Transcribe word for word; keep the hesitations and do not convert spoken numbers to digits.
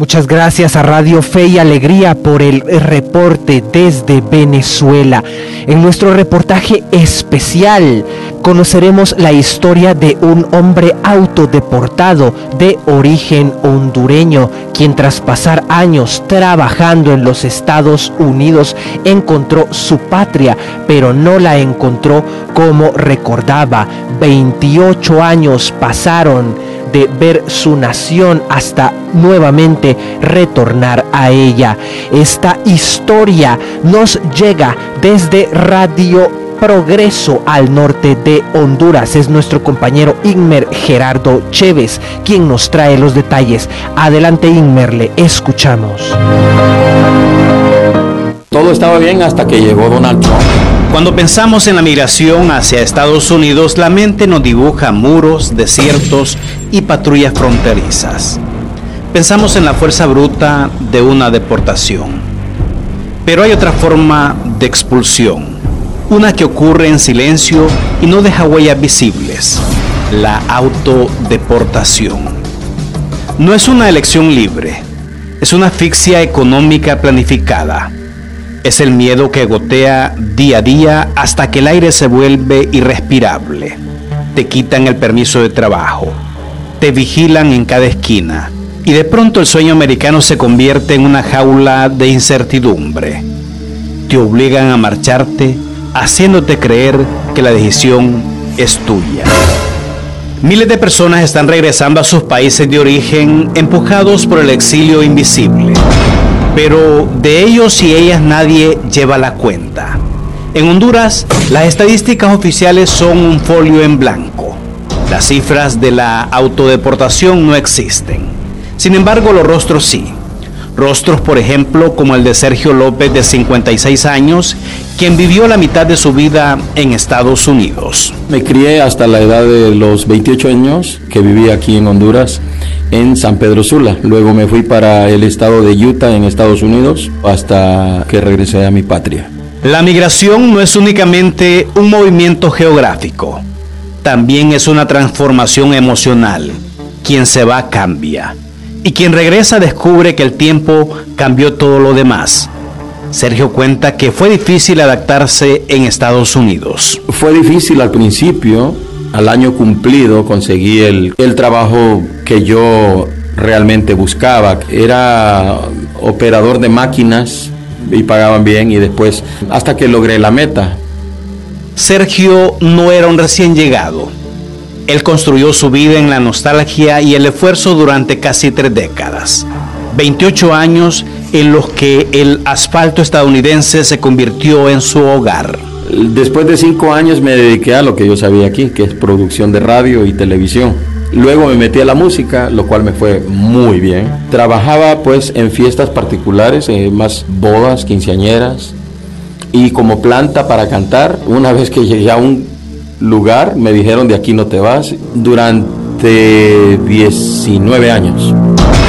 Muchas gracias a Radio Fe y Alegría por el reporte desde Venezuela. En nuestro reportaje especial conoceremos la historia de un hombre autodeportado de origen hondureño, quien tras pasar años trabajando en los Estados Unidos encontró su patria, pero no la encontró como recordaba. veintiocho años pasaron de ver su nación hasta nuevamente retornar a ella. Esta historia nos llega desde Radio Progreso al norte de Honduras. Es nuestro compañero Inmer Gerardo Chévez quien nos trae los detalles. Adelante, Inmer, le escuchamos. Todo estaba bien hasta que llegó Donald Trump. Cuando pensamos en la migración hacia Estados Unidos, la mente nos dibuja muros, desiertos y patrullas fronterizas. Pensamos en la fuerza bruta de una deportación. Pero hay otra forma de expulsión, una que ocurre en silencio y no deja huellas visibles: la autodeportación. No es una elección libre, es una asfixia económica planificada. Es el miedo que gotea día a día hasta que el aire se vuelve irrespirable. Te quitan el permiso de trabajo, te vigilan en cada esquina y de pronto el sueño americano se convierte en una jaula de incertidumbre. Te obligan a marcharte, haciéndote creer que la decisión es tuya. Miles de personas están regresando a sus países de origen empujados por el exilio invisible. Pero de ellos y ellas nadie lleva la cuenta. En Honduras, las estadísticas oficiales son un folio en blanco. Las cifras de la autodeportación no existen. Sin embargo, los rostros sí. Rostros, por ejemplo, como el de Sergio López, de cincuenta y seis años, quien vivió la mitad de su vida en Estados Unidos. Me crié hasta la edad de los veintiocho años, que viví aquí en Honduras, en San Pedro Sula. Luego me fui para el estado de Utah, en Estados Unidos, hasta que regresé a mi patria. La migración no es únicamente un movimiento geográfico, también es una transformación emocional. Quien se va cambia, y quien regresa descubre que el tiempo cambió todo lo demás. Sergio cuenta que fue difícil adaptarse en Estados Unidos. Fue difícil al principio. Al año cumplido conseguí el, el trabajo que yo realmente buscaba. Era operador de máquinas y pagaban bien, y después hasta que logré la meta. Sergio no era un recién llegado. Él construyó su vida en la nostalgia y el esfuerzo durante casi tres décadas. veintiocho años en los que el asfalto estadounidense se convirtió en su hogar. Después de cinco años me dediqué a lo que yo sabía aquí, que es producción de radio y televisión. Luego me metí a la música, lo cual me fue muy bien. Trabajaba pues en fiestas particulares, eh, más bodas, quinceañeras, y como planta para cantar. Una vez que llegué a un lugar, me dijeron: de aquí no te vas, durante diecinueve años.